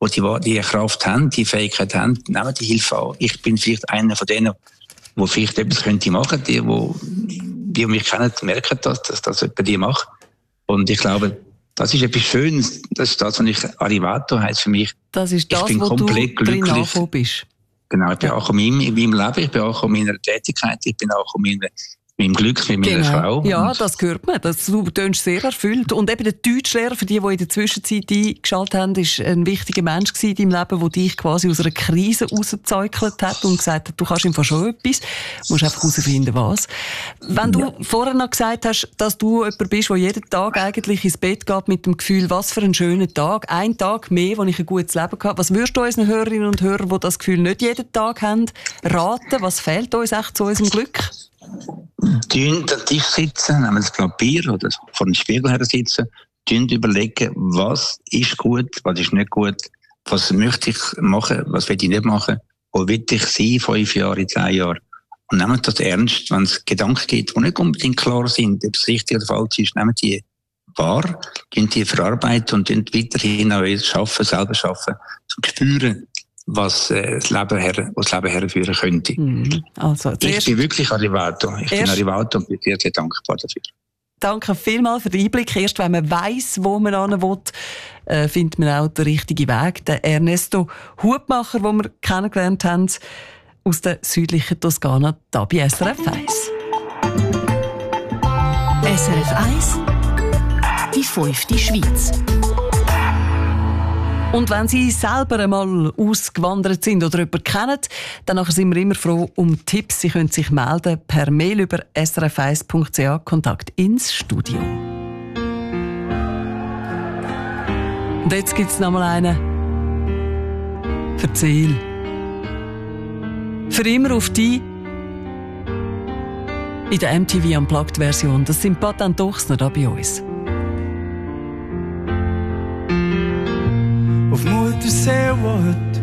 die Kraft haben, die Fähigkeit haben, nehmen die Hilfe an. Ich bin vielleicht einer von denen, der vielleicht etwas könnte machen, die mich kennen, merken das jemand die macht. Und ich glaube, das ist etwas Schönes. Das ist das, was ich Arrivato heisst für mich. Das ist das, wo du drin angekommen bist. Genau, ich bin auch in meinem Leben, ich bin auch in meiner Tätigkeit, ich bin auch in meinem Glück mit meiner Frau. Ja, das hört man. Du tönst sehr erfüllt. Und eben der Deutschlehrer, für die in der Zwischenzeit eingeschaltet haben, ist ein wichtiger Mensch in deinem Leben, der dich quasi aus einer Krise rausgezeugelt hat und gesagt hat, du kannst ihm schon etwas. Du musst einfach herausfinden, was. Wenn du vorher noch gesagt hast, dass du jemand bist, der jeden Tag eigentlich ins Bett geht mit dem Gefühl, was für ein schöner Tag, ein Tag mehr, wo ich ein gutes Leben hatte. Was würdest du unseren Hörerinnen und Hörern, die das Gefühl nicht jeden Tag haben, raten? Was fehlt uns echt zu unserem Glück? An den Tisch sitzen, nehmen das Papier oder vor dem Spiegel her sitzen, überlegen, was ist gut, was ist nicht gut, was möchte ich machen, was will ich nicht machen, wo will ich sein, 5 Jahre, 10 Jahre. Und nehmen das ernst, wenn es Gedanken gibt, die nicht unbedingt klar sind, ob es richtig oder falsch ist, nehmen die wahr, die verarbeiten und weiterhin auch selber schaffen, zum spüren, was das Leben herführen könnte. Also, ich bin wirklich Arrivato. Ich bin Arrivato und bin sehr, sehr dankbar dafür. Danke vielmals für den Einblick. Erst wenn man weiss, wo man hin will, findet man auch den richtigen Weg. Der Ernesto Hutmacher, den wir kennengelernt haben, aus der südlichen Toskana, da bei SRF 1. SRF 1, die 5. Schweiz. Und wenn Sie selber einmal ausgewandert sind oder jemanden kennen, dann sind wir immer froh um Tipps. Sie können sich melden per Mail über srf1.ch, Kontakt ins Studio. Und jetzt gibt es noch mal einen. Erzähl. Für immer auf die in der MTV Unplugged-Version. Das sind Patent Ochsner da bei uns. Auf Muttersee, wo heute